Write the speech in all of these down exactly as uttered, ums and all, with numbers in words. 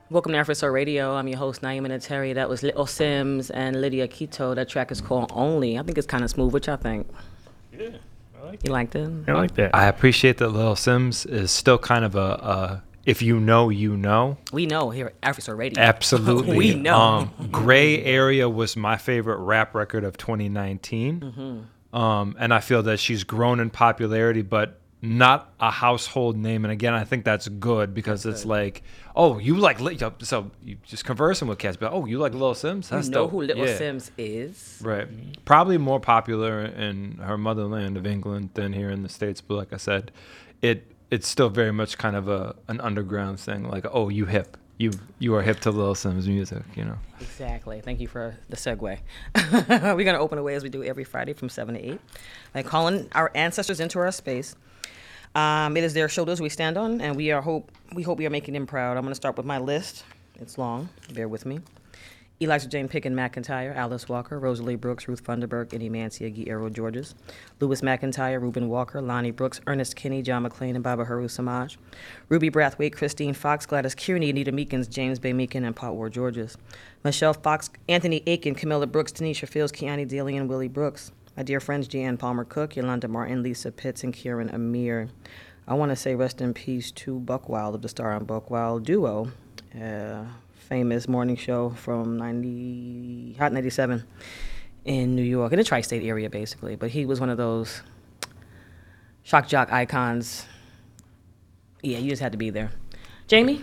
Welcome to Afro Radio. I'm your host, Naima Nateri. That was Little Sims and Lydia Quito. That track is called Only. I think it's kind of smooth, which I think. Yeah, I like You it. liked it? I like that. I appreciate that Little Sims is still kind of a, a if you know, you know. We know here at Afro Radio. Absolutely. We know. Um, Gray Area was my favorite rap record of twenty nineteen. Mm-hmm. Um, and I feel that she's grown in popularity, but not a household name. And again, I think that's good because that's it's good. Like, oh, you like, so you just conversing with cats, but oh, you like Little Sims? That's you know dope. who Little yeah. Sims is. Right. Probably more popular in her motherland of England than here in the States. But like I said, it it's still very much kind of a an underground thing. Like, oh, you hip. You you are hip to Little Sims music, you know. Exactly. Thank you for the segue. We're going to open the way as we do every Friday from seven to eight. Like calling our ancestors into our space. Um, it is their shoulders we stand on, and we are hope we hope we are making them proud. I'm going to start with my list. It's long. Bear with me. Eliza Jane Picken McIntyre, Alice Walker, Rosalie Brooks, Ruth Funderburg, Eddie Mancia, Guillermo Georges, Louis McIntyre, Reuben Walker, Lonnie Brooks, Ernest Kinney, John McClain, and Baba Haru Samaj, Ruby Brathwaite, Christine Fox, Gladys Kearney, Anita Meekins, James Bay Meekin, and Pot War Georges, Michelle Fox, Anthony Aiken, Camilla Brooks, Tanisha Fields, Kiani Daly, and Willie Brooks. My dear friends, Jeanne Palmer Cook, Yolanda Martin, Lisa Pitts, and Kieran Amir. I want to say rest in peace to Buck Wild of the Star and Buck Wild duo, uh, famous morning show from ninety Hot ninety-seven in New York, in the tri-state area, basically. But he was one of those shock jock icons. Yeah, you just had to be there. Jamie?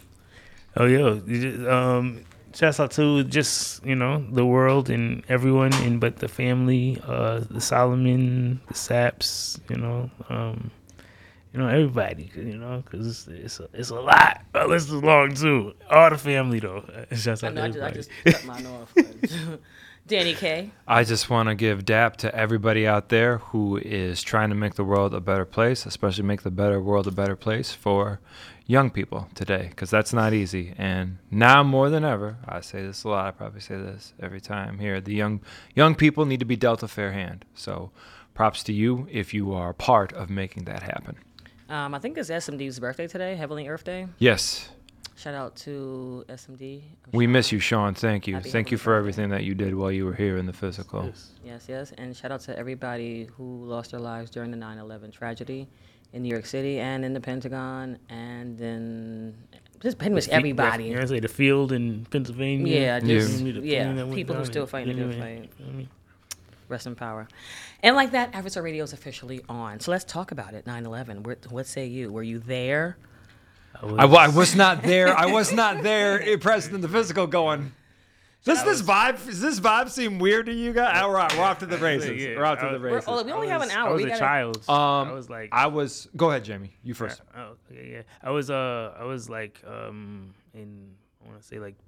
Oh, yo, um, shouts out to just, you know, the world and everyone, and but the family, uh, the Solomon, the Saps, you know, um, you know, everybody, you know, because it's, it's, a, it's a lot. Our list is long, too. All the family, though. Shouts I out know, to I everybody. just, I just cut mine off. Danny K. I just want to give dap to everybody out there who is trying to make the world a better place, especially make the better world a better place for young people today, because that's not easy. And now more than ever, I say this a lot, I probably say this every time here, the young young people need to be dealt a fair hand. So props to you if you are part of making that happen. Um, I think it's S M D's birthday today, Heavenly Earth Day. Yes. Shout out to S M D. We miss you, Sean. Thank you. Happy Thank you Heavenly for Birthday. everything that you did while you were here in the physical. Yes. Yes, yes. And shout out to everybody who lost their lives during the nine eleven tragedy in New York City and in the Pentagon and in just pretty much everybody. You know, say the field in Pennsylvania. Yeah, just, The plane yeah, that went people who down still and- fighting a good yeah, fight. I mean, Rest in power. And like that, Africa Radio is officially on. So let's talk about it, nine eleven. What, what say you? Were you there? I was, I, wa- I was not there. I was not there. It present in the physical going. Does this vibe? Does this vibe seem weird to you guys? All right, we're off to the races. Yeah, we're off to I the was- races. Oh, we only I have was- an hour. I was We a gotta- child. Um, I was like, I was. Go ahead, Jamie. You first. Oh, okay, yeah. I was uh, I was like um, in I want to say like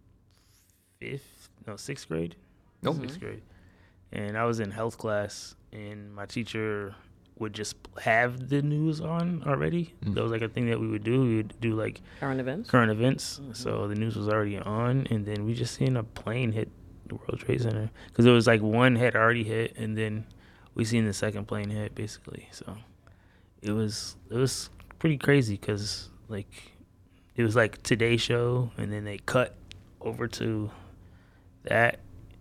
fifth, no, sixth grade. Nope. Sixth grade, and I was in health class, and my teacher would just have the news on already. Mm. That was like a thing that we would do. We would do like Current events? current events. So the news was already on, and then we just seen a plane hit the World Trade Center because it was like one had already hit, and then we seen the second plane hit basically. So it was it was pretty crazy because like it was like Today Show, and then they cut over to that.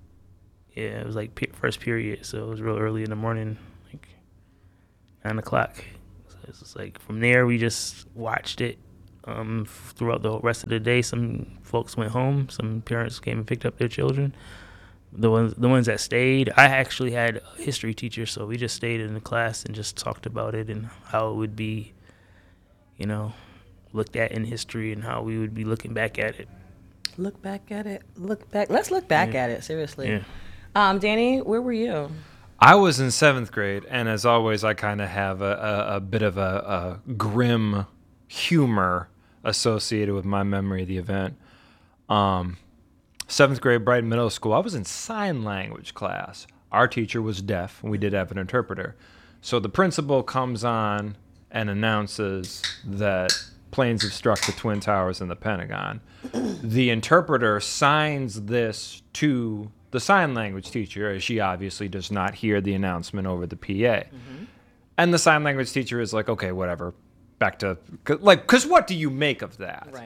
Yeah, it was like pe- first period, so it was real early in the morning, like nine o'clock. So it's just like from there we just watched it um, throughout the rest of the day. Some folks went home. Some parents came and picked up their children. The ones the ones that stayed, I actually had a history teacher, so we just stayed in the class and just talked about it and how it would be, you know, looked at in history and how we would be looking back at it. Look back at it. Look back. Let's look back Yeah. at it, seriously. Yeah. Um, Danny, where were you? I was in seventh grade, and as always, I kind of have a, a, a bit of a, a grim humor associated with my memory of the event. Um, seventh grade, Brighton Middle School, I was in sign language class. Our teacher was deaf, and we did have an interpreter. So the principal comes on and announces that planes have struck the Twin Towers and the Pentagon. The interpreter signs this to the sign language teacher, as she obviously does not hear the announcement over the P A. Mm-hmm. And the sign language teacher is like, okay, whatever, back to, cause, like, because what do you make of that? Right.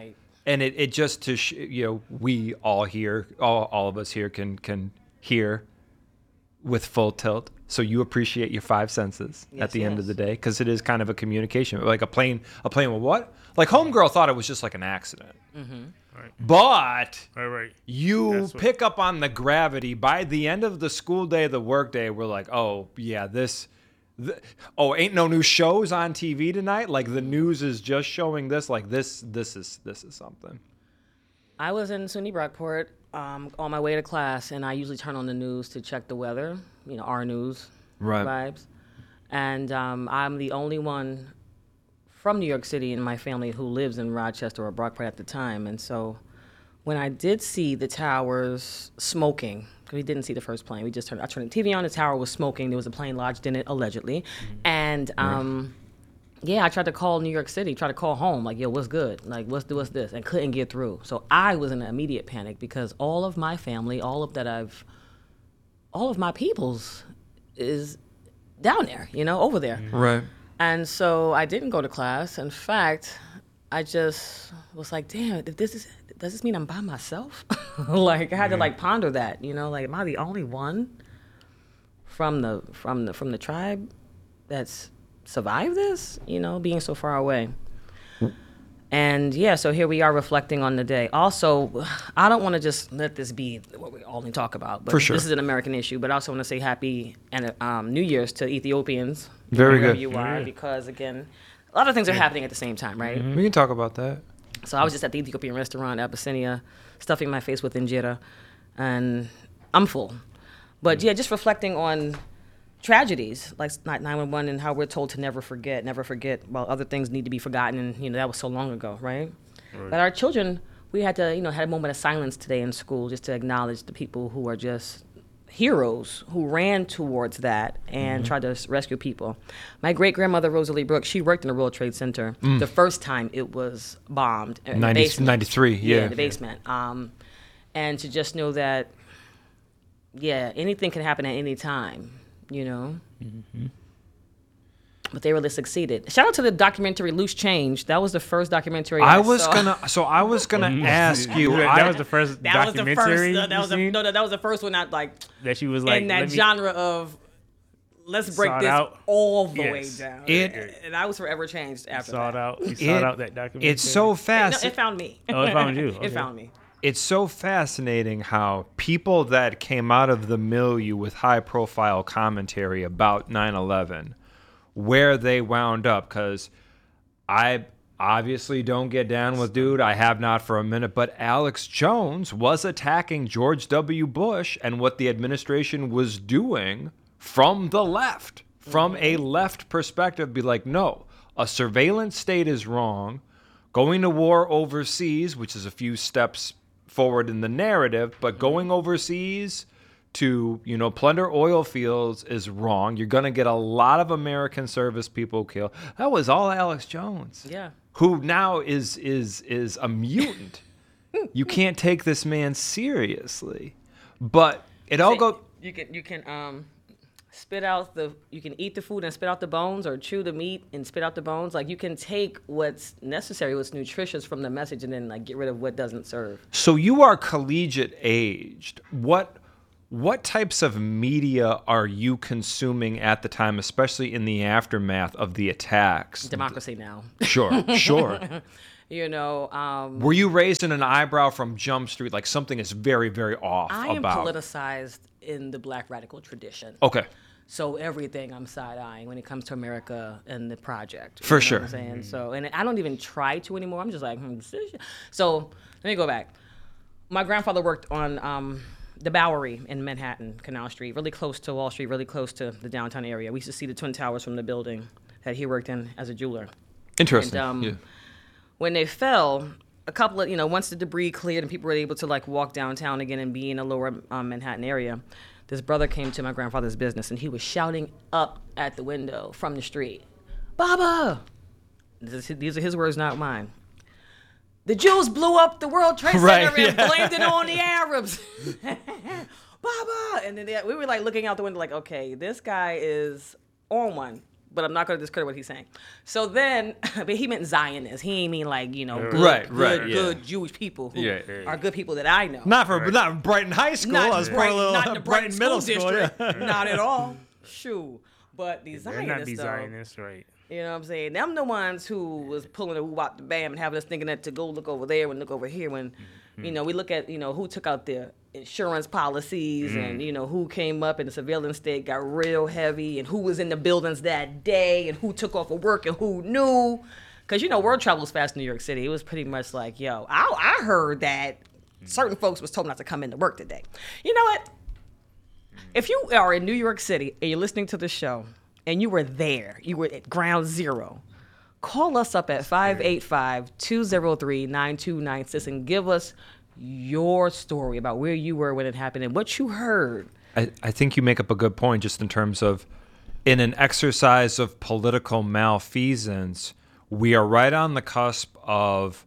and it, it just to sh- you know we all here all, all of us here can can hear with full tilt, so you appreciate your five senses Yes, at the end of yes. the day, because it is kind of a communication, like a plane a plane with what, like homegirl thought it was just like an accident, Right. but Right. Right. you That's what- pick up on the gravity by the end of the school day, the work day. We're like, oh yeah, this th- oh ain't no new shows on T V tonight, like the news is just showing this, like this this is this is something. I was in SUNY Brockport um, on my way to class, and I usually turn on the news to check the weather, you know, our news Right. vibes. And um, I'm the only one from New York City in my family who lives in Rochester or Brockport at the time. And so when I did see the towers smoking, because we didn't see the first plane, we just turned, I turned the T V on, the tower was smoking, there was a plane lodged in it, allegedly. And um, yeah, I tried to call New York City, tried to call home, like, yo, what's good? Like, what's, what's this? And couldn't get through. So I was in an immediate panic because all of my family, all of that I've, all of my peoples is down there, you know, over there. Right. And so I didn't go to class. In fact, I just was like, damn, if this is, does this mean I'm by myself? Like, I had to like ponder that, you know, like, am I the only one from the, from the, from the tribe that's survived this, you know, being so far away? And yeah, so here we are reflecting on the day. Also, I don't want to just let this be what we only talk about, but For sure. this is an American issue. But I also want to say happy and um, New Year's to Ethiopians, Very wherever good. you are, because again, a lot of things are happening at the same time, right? We can talk about that. So I was just at the Ethiopian restaurant, Abyssinia, stuffing my face with injera, and I'm full. But yeah, just reflecting on tragedies like nine one one and how we're told to never forget, never forget, while other things need to be forgotten, and you know that was so long ago, right? Right. But our children, we had to, you know, had a moment of silence today in school just to acknowledge the people who are just heroes who ran towards that and tried to s- rescue people. My great grandmother Rosalie Brooks, she worked in the World Trade Center the first time it was bombed in the ninety, basement. ninety-three, yeah. in the basement. Um, and to just know that, yeah, anything can happen at any time, you know. But they really succeeded. Shout out to the documentary Loose Change. That was the first documentary I, I was saw. gonna, so I was gonna ask you. that I, was the first That was the first. documentary Uh, that you was the, seen? no, no, that was the first one. That like that she was like in that let me- genre of let's break Saw it this out. all the Yes. way down. It- and I was forever changed after Saw that. it out. You It- sought out that documentary. it's so No, fast. it found me. Oh, it found you. Okay. It found me. It's so fascinating how people that came out of the milieu with high profile commentary about nine eleven, where they wound up, because I obviously don't get down with dude. I have not for a minute, but Alex Jones was attacking George W. Bush and what the administration was doing from the left, from a left perspective. Be like, no, a surveillance state is wrong. Going to war overseas, which is a few steps forward in the narrative, but going overseas to, you know, plunder oil fields is wrong. You're going to get a lot of American service people killed. That was all Alex Jones, Yeah. who now is is is a mutant. You can't take this man seriously. But it all go You can you can um spit out the you can eat the food and spit out the bones, or chew the meat and spit out the bones. Like, you can take what's necessary, what's nutritious from the message, and then like get rid of what doesn't serve. So you are collegiate aged. What what types of media are you consuming at the time, especially in the aftermath of the attacks? Democracy Now. Sure, sure. You know, um, Were you raised in an eyebrow from Jump Street, like something is very, very off I am about? politicized in the Black radical tradition. Okay, So everything I'm side-eyeing when it comes to America and the project. you For know sure. What I'm saying? So, and I don't even try to anymore. I'm just like, hmm. this is- So let me go back. My grandfather worked on um, the Bowery in Manhattan, Canal Street, really close to Wall Street, really close to the downtown area. We used to see the Twin Towers from the building that he worked in as a jeweler. interesting. And, um, yeah. When they fell, a couple of, you know, once the debris cleared and people were able to like walk downtown again and be in the lower um, Manhattan area, this brother came to my grandfather's business and he was shouting up at the window from the street, "Baba!" This is, these are his words, not mine. "The Jews blew up the World Trade Center Right, and yeah. blamed it on the Arabs." Baba! And then they, we were like looking out the window like, okay, this guy is on one. but I'm not going to discredit what he's saying. So then, but he meant Zionists. He ain't mean like, you know, good, Right, good, right, yeah. good Jewish people who Yeah, yeah. are good people that I know. Not for not Brighton High School. Not, I was Brighton, part of little not in the Brighton, Brighton Middle School School. District. Yeah. Not at all. Shoo. But these They're not be Zionists, though, Zionists, right? you know what I'm saying? Them the ones who was pulling the woo out the bam and having us thinking that to go look over there and look over here when, Mm-hmm. you know, we look at, you know, who took out their insurance policies Mm. and, you know, who came up and the surveillance state got real heavy and who was in the buildings that day and who took off of work and who knew. Because, you know, word travels fast in New York City. It was pretty much like, yo, I, I heard that certain folks was told not to come into work today. You know what? If you are in New York City and you're listening to the show and you were there, you were at ground zero, call us up at five eight five, two oh three, nine two nine six and give us your story about where you were when it happened and what you heard. I, I think you make up a good point just in terms of in an exercise of political malfeasance, we are right on the cusp of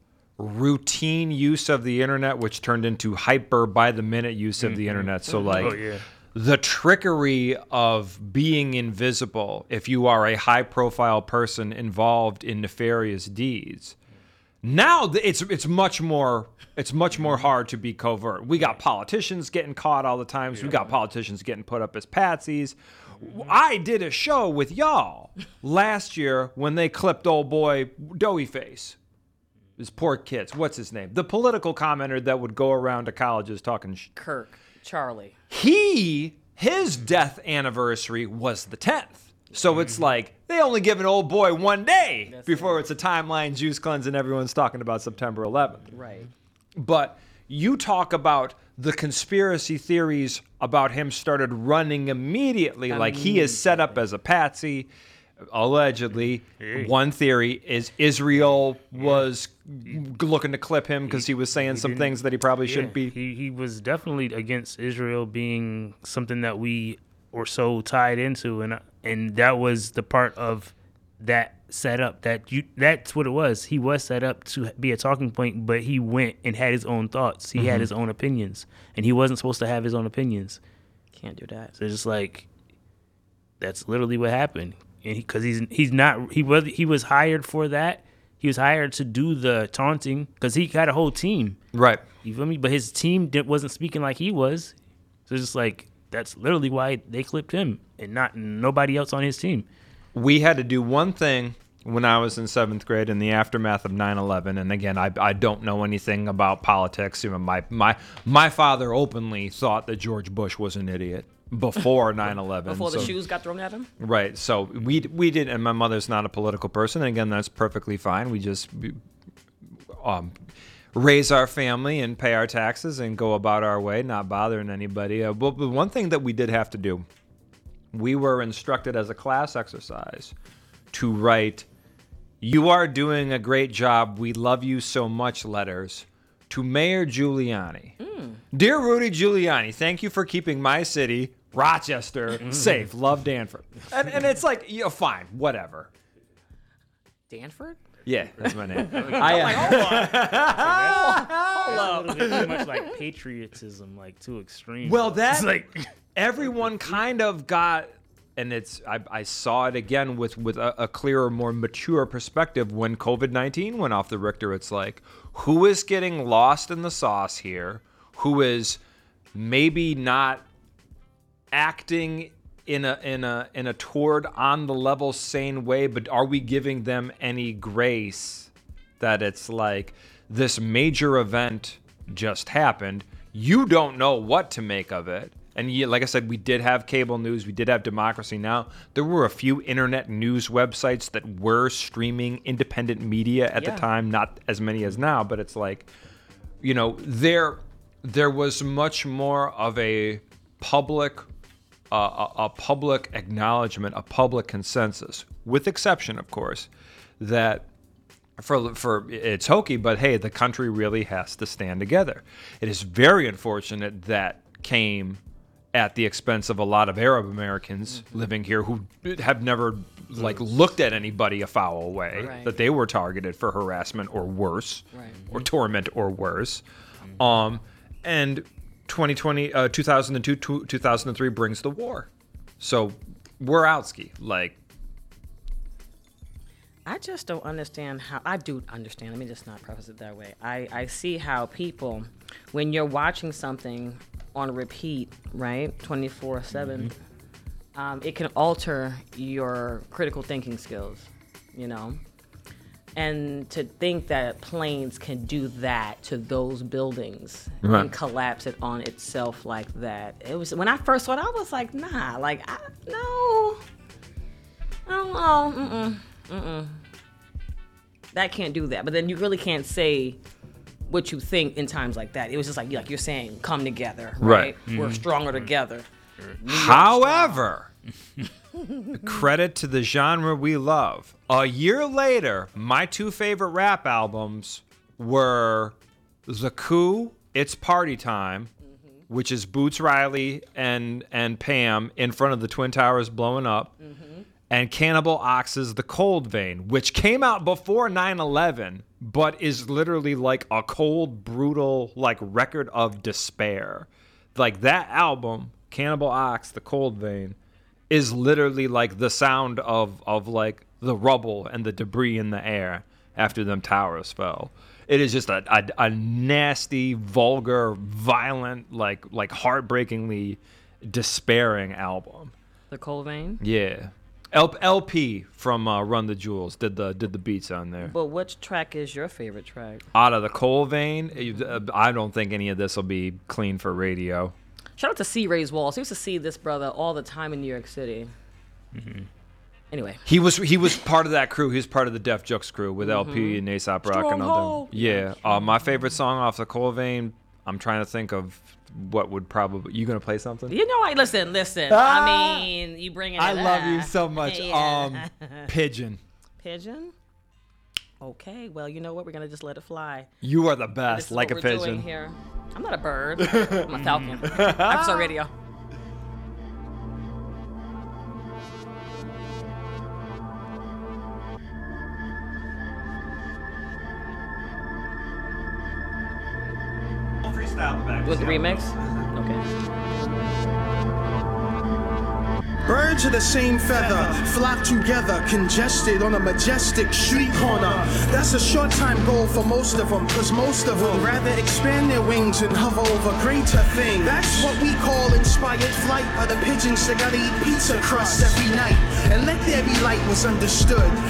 routine use of the internet, which turned into hyper by the minute use of the internet. So like Oh, yeah. the trickery of being invisible if you are a high profile person involved in nefarious deeds. Now th- it's it's much more it's much more hard to be covert. We got politicians getting caught all the times. We got politicians getting put up as patsies. I did a show with y'all last year when they clipped old boy Doughy Face. His poor kids. What's his name? The political commenter that would go around to colleges talking sh- Kirk, Charlie. he his death anniversary was the tenth. So it's like they only give an old boy one day That's before it. it's a timeline juice cleanse and everyone's talking about September eleventh. Right. But you talk about the conspiracy theories about him started running immediately, like he is set up as a patsy. Allegedly, Hey. one theory is Israel was g- looking to clip him because he was saying he some didn't- things that he probably Yeah, shouldn't be. He he was definitely against Israel being something that we were so tied into, and and that was the part of that setup that you. That's what it was. He was set up to be a talking point, but he went and had his own thoughts. He had his own opinions, and he wasn't supposed to have his own opinions. Can't do that. So it's just like that's literally what happened. And because he, he's he's not he was he was hired for that. He was hired to do the taunting because he had a whole team. Right. You feel me? But his team did, wasn't speaking like he was. So it's just like that's literally why they clipped him and not nobody else on his team. We had to do one thing when I was in seventh grade in the aftermath of nine eleven. And again, I, I don't know anything about politics. You know, my, my, my father openly thought that George Bush was an idiot before nine eleven. Before the so- shoes got thrown at him? Right. So we we did, and my mother's not a political person. And again, that's perfectly fine. We just um, raise our family and pay our taxes and go about our way, not bothering anybody. Uh, but, but one thing that we did have to do, we were instructed as a class exercise to write, "You are doing a great job. We love you so much," letters to Mayor Giuliani. Dear Rudy Giuliani, thank you for keeping my city, Rochester, safe. Love, Danford. And, and it's like, you know, fine, whatever. Danford? Yeah, that's my name. I, uh, Hold up. It's a little bit too much like patriotism, like too extreme. Well, that it's like everyone kind of got, and it's I, I saw it again with with a, a clearer, more mature perspective when COVID nineteen went off the Richter. It's like, who is getting lost in the sauce here? Who is maybe not acting in a in a in a toward on the level sane way, but are we giving them any grace that it's like this major event just happened? You don't know what to make of it. And you, like I said, we did have cable news. We did have Democracy Now! There were a few internet news websites that were streaming independent media at Yeah. the time, not as many as now, but it's like, you know, there there was much more of a public uh, a, a public acknowledgement, a public consensus, with exception, of course, that for for it's hokey, but hey, the country really has to stand together. It is very unfortunate that came at the expense of a lot of Arab Americans Mm-hmm. living here who have never like looked at anybody a foul way, Right. that they were targeted for harassment or worse, Right. or torment or worse. Um, and twenty twenty, uh, two thousand two, two thousand three brings the war. So we're outski. Like, I just don't understand how. I do understand. Let me just not preface it that way. I, I see how people, when you're watching something on repeat, right, twenty-four seven, mm-hmm. um, it can alter your critical thinking skills, you know? And to think that planes can do that to those buildings right. and collapse it on itself like that. It was when I first saw it, I was like, nah, like, I, no. I don't know. Mm-mm. Mm-mm. That can't do that. But then you really can't say what you think in times like that. It was just like, like you're saying, come together, right? Right. Mm-hmm. We're stronger together. However, credit to the genre we love. A year later, my two favorite rap albums were The Coup, It's Party Time, mm-hmm. which is Boots Riley and, and Pam in front of the Twin Towers blowing up. Mm-hmm. And Cannibal Ox's The Cold Vein, which came out before nine eleven, but is literally like a cold, brutal, like record of despair. Like that album, Cannibal Ox, The Cold Vein, is literally like the sound of of like the rubble and the debris in the air after them towers fell. It is just a, a, a nasty, vulgar, violent, like like heartbreakingly despairing album. The Cold Vein? Yeah. L- LP from uh, Run the Jewels did the did the beats on there. But which track is your favorite track? Out of The Cold Vein, I don't think any of this will be clean for radio. Shout out to C. Ray's Walls. I used to see this brother all the time in New York City. Mm-hmm. Anyway, he was he was part of that crew. He was part of the Def Jux crew with mm-hmm. L P and A$AP Rock and all them. Yeah, uh, my favorite song off The Cold Vein. I'm trying to think of what would probably. You gonna play something? You know, I listen, listen. Ah, I mean, you bring it. I up. love you so much. Yeah. Um, Pigeon. Pigeon. Okay, well, you know what? We're gonna just let it fly. You are the best, this is like what a we're pigeon. Doing here. I'm not a bird. I'm a falcon. I'm so radio. With the remix? Okay. Birds of the same feather flock together, congested on a majestic street corner. That's a short time goal for most of them, cause most of them rather expand their wings and hover over greater things. That's what we call inspired flight by the pigeons that gotta eat pizza crust every night. And let there be light was understood